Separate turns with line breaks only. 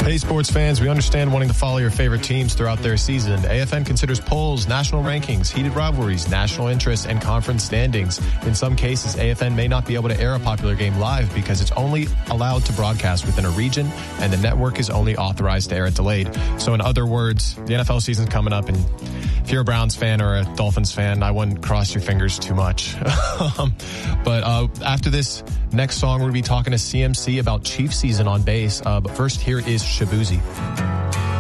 Hey, sports fans, we understand wanting to follow your favorite teams throughout their season. AFN considers polls, national rankings, heated rivalries, national interests, and conference standings. In some cases, AFN may not be able to air a popular game live because it's only allowed to broadcast within a region, and the network is only authorized to air it delayed. So in other words, the NFL season's coming up, and if you're a Browns fan or a Dolphins fan, I wouldn't cross your fingers too much. But after this next song, we're going to be talking to CMC about Chiefs season on bass. But first, here is Shabuzi.